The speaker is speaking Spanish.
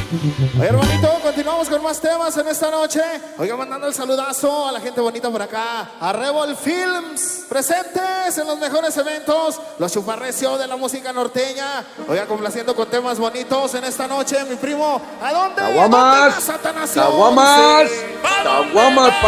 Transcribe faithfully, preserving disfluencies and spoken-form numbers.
Oye, hermanito, continuamos con más temas en esta noche. Oiga, mandando el saludazo a la gente bonita por acá. A Rebel Films, presentes en los mejores eventos. Los chuparrecio de la música norteña. Oiga, complaciendo con temas bonitos en esta noche. Mi primo, ¿a dónde? Caguamas. Satanás. Caguamas. Caguamas.